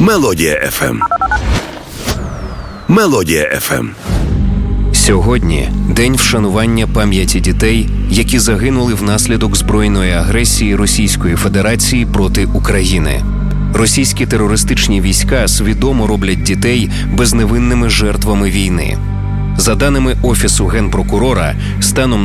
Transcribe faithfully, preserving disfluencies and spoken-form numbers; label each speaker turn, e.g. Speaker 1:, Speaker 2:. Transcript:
Speaker 1: Мелодія еф ем. Мелодія еф ем.
Speaker 2: Сьогодні – день вшанування пам'яті дітей, які загинули внаслідок збройної агресії Російської Федерації проти України. Російські терористичні війська свідомо роблять дітей безневинними жертвами війни. За даними Офісу Генпрокурора, станом